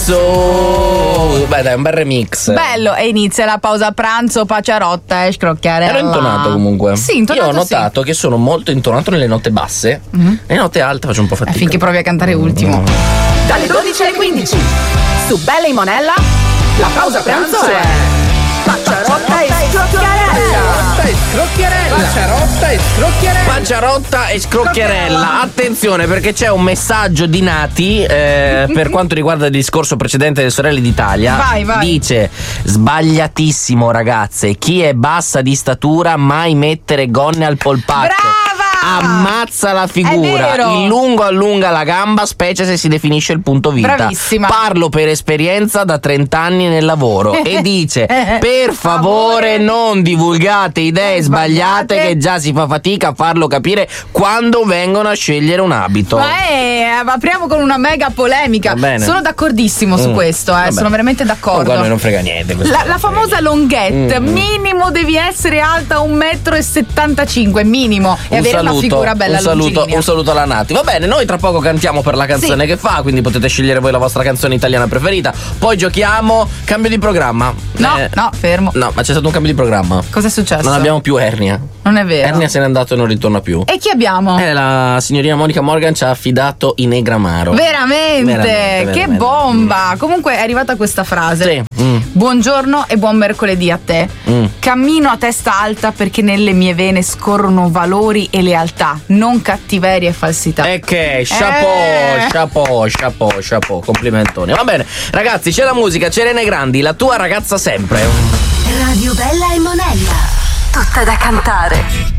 so. Beh, dai, un bel remix. Bello, e inizia la pausa pranzo, paciarotta e scrocchiarella. Ero intonato comunque. Sì, intonato. Io ho notato che sono molto intonato nelle note basse. Le note alte faccio un po' fatica. Finché provi a cantare ultimo. Dalle 12 alle 15 su Bella e Monella la pausa pranzo è Paciarotta e scrocchiarella. Paciarotta e scrocchiarella. Paciarotta e scrocchiarella. Attenzione, perché c'è un messaggio di Nati per quanto riguarda il discorso precedente delle sorelle d'Italia. Vai. Dice: sbagliatissimo ragazze, chi è bassa di statura mai mettere gonne al polpaccio. Brava! Ammazza la figura, È vero. il lungo allunga la gamba, specie se si definisce il punto vita. Bravissima. Parlo per esperienza da 30 anni nel lavoro. E dice: per favore non divulgate idee sbagliate, che già si fa fatica a farlo capire quando vengono a scegliere un abito. Ma apriamo con una mega polemica. Va bene. Sono d'accordissimo su questo, Vabbè. sono veramente d'accordo. Guarda, non frega niente. La famosa longhette, minimo devi essere alta 1,75 m, minimo, e avere una figura bella longilinea. Un saluto alla Nati. Va bene, noi tra poco cantiamo per la canzone che fa, quindi potete scegliere voi la vostra canzone italiana preferita. Poi giochiamo. Cambio di programma. No, fermo. No, ma c'è stato un cambio di programma. Cos'è successo? Non abbiamo più Ernia. Non è vero. Ernia se n'è andato e non ritorna più. E chi abbiamo? La signorina Monica Morgan ci ha affidato i Negramaro. Veramente, che bomba. Comunque è arrivata questa frase. Sì. Buongiorno e buon mercoledì a te. Cammino a testa alta perché nelle mie vene scorrono valori e lealtà, non cattiveria e falsità. E che chapeau, complimentoni. Va bene, ragazzi, c'è la musica, c'è Rene Grandi, la tua ragazza sempre. Radio Bella e Monella, tutta da cantare.